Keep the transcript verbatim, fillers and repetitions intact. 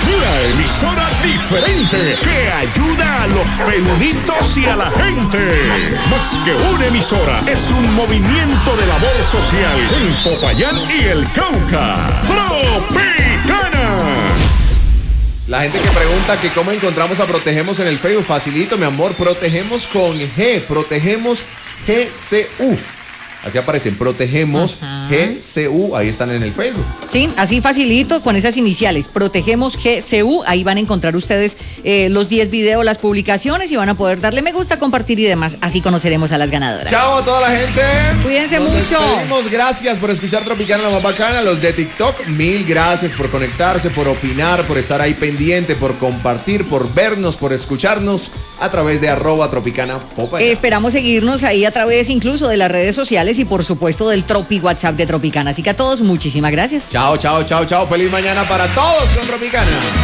La emisora diferente que ayuda a los peluditos y a la gente. Más que una emisora, es un movimiento de labor social en Popayán y el Cauca. Tropicana. La gente que pregunta que cómo encontramos a Protegemos en el Facebook, facilito, mi amor, Protegemos con G, Protegemos G C U. Así aparecen, Protegemos uh-huh. G C U, ahí están en el Facebook. Sí, así facilito, con esas iniciales, Protegemos G C U, ahí van a encontrar ustedes eh, los diez videos, las publicaciones y van a poder darle me gusta, compartir y demás, así conoceremos a las ganadoras. Chao a toda la gente. Cuídense Nos mucho. Despedimos. Gracias por escuchar Tropicana, la más bacana. Los de TikTok, mil gracias por conectarse, por opinar, por estar ahí pendiente, por compartir, por vernos, por escucharnos a través de arroba Tropicana Popayán. Eh, esperamos seguirnos ahí a través incluso de las redes sociales y por supuesto del Tropi WhatsApp de Tropicana. Así que a todos, muchísimas gracias. Chao, chao, chao, chao. Feliz mañana para todos con Tropicana.